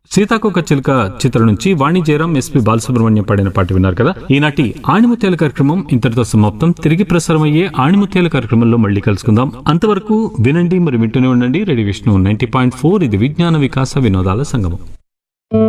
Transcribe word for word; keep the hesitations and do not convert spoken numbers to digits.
సీతాకోక చిలుక చిత్రం నుంచి వాణి జయరాం, ఎస్పి బాలసుబ్రహ్మణ్యం పాడిన పాట విన్నారు కదా. ఈనాటి ఆణిముత్యాల కార్యక్రమం ఇంతటితో సమాప్తం. తిరిగి ప్రసారం అయ్యే ఆణిముత్యాల కార్యక్రమంలో మళ్ళీ కలుసుకుందాం. అంతవరకు వినండి, మరి వింటూనే ఉండండి radio Vishnu ninety point four. ఇది విజ్ఞాన వికాస వినోదాల సంగమం.